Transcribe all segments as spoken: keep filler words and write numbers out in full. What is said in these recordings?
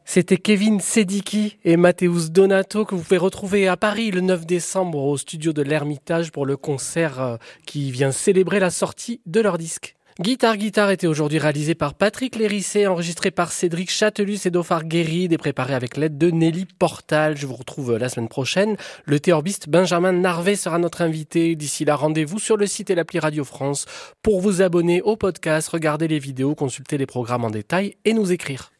C'était Kevin Sedicki et Mateusz Donato que vous pouvez retrouver à Paris le neuf décembre au studio de l'Ermitage pour le concert qui vient célébrer la sortie de leur disque. Guitare Guitare était aujourd'hui réalisé par Patrick Lérissé, enregistré par Cédric Chatelus et Dauphard Guéride et préparé avec l'aide de Nelly Portal. Je vous retrouve la semaine prochaine. Le théorbiste Benjamin Narvet sera notre invité. D'ici là, rendez-vous sur le site et l'appli Radio France pour vous abonner au podcast, regarder les vidéos, consulter les programmes en détail et nous écrire.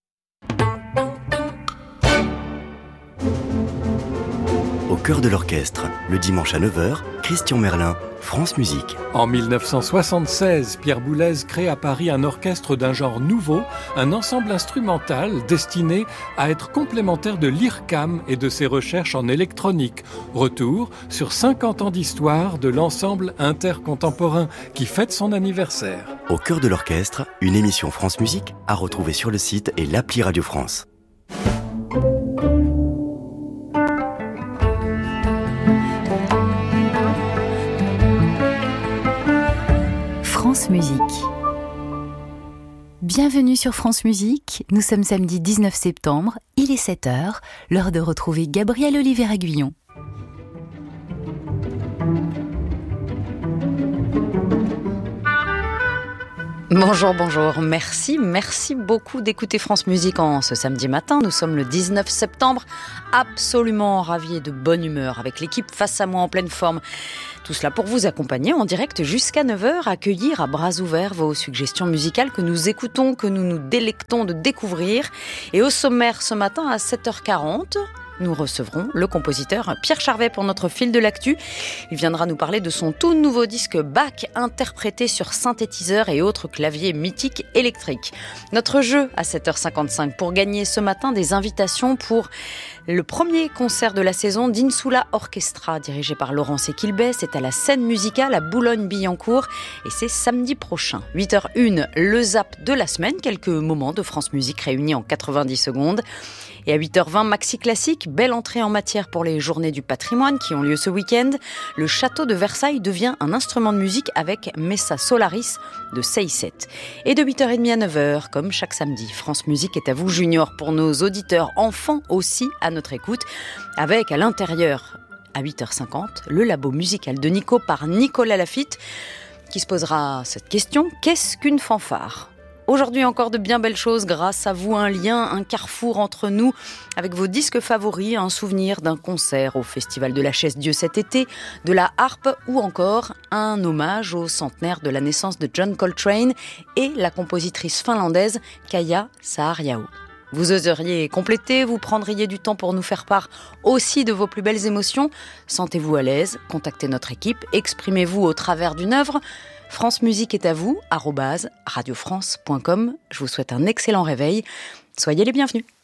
Au cœur de l'orchestre, le dimanche à neuf heures, Christian Merlin, France Musique. En dix-neuf cent soixante-seize, Pierre Boulez crée à Paris un orchestre d'un genre nouveau, un ensemble instrumental destiné à être complémentaire de l'I R C A M et de ses recherches en électronique. Retour sur cinquante ans d'histoire de l'ensemble intercontemporain qui fête son anniversaire. Au cœur de l'orchestre, une émission France Musique à retrouver sur le site et l'appli Radio France. France Musique. Bienvenue sur France Musique, nous sommes samedi dix-neuf septembre, il est sept heures, l'heure de retrouver Gabriel Olivier-Aguillon. Bonjour, bonjour, merci, merci beaucoup d'écouter France Musique en ce samedi matin. Nous sommes le dix-neuf septembre, absolument ravis et de bonne humeur avec l'équipe face à moi en pleine forme. Tout cela pour vous accompagner en direct jusqu'à neuf heures, accueillir à bras ouverts vos suggestions musicales que nous écoutons, que nous nous délectons de découvrir. Et au sommaire ce matin à sept heures quarante... nous recevrons le compositeur Pierre Charvet pour notre fil de l'actu. Il viendra nous parler de son tout nouveau disque Bach, interprété sur synthétiseur et autres claviers mythiques électriques. Notre jeu à sept heures cinquante-cinq pour gagner ce matin des invitations pour le premier concert de la saison d'Insula Orchestra, dirigé par Laurence Equilbet. C'est à la scène musicale à Boulogne-Billancourt et c'est samedi prochain. huit heures une, le zap de la semaine, quelques moments de France Musique réunis en quatre-vingt-dix secondes. Et à huit heures vingt, Maxi Classique, belle entrée en matière pour les journées du patrimoine qui ont lieu ce week-end. Le château de Versailles devient un instrument de musique avec Messa Solaris de Seyssat. Et de huit heures trente à neuf heures, comme chaque samedi, France Musique est à vous junior pour nos auditeurs enfants aussi à notre écoute, avec à l'intérieur, à huit heures cinquante, le labo musical de Nico par Nicolas Lafitte, qui se posera cette question, qu'est-ce qu'une fanfare ? Aujourd'hui encore de bien belles choses grâce à vous, un lien, un carrefour entre nous avec vos disques favoris, un souvenir d'un concert au Festival de la Chaise-Dieu cet été, de la harpe ou encore un hommage au centenaire de la naissance de John Coltrane et la compositrice finlandaise Kaija Saariaho. Vous oseriez compléter, vous prendriez du temps pour nous faire part aussi de vos plus belles émotions. Sentez-vous à l'aise, contactez notre équipe, exprimez-vous au travers d'une œuvre. France Musique est à vous, arobase radiofrance point com. Je vous souhaite un excellent réveil. Soyez les bienvenus.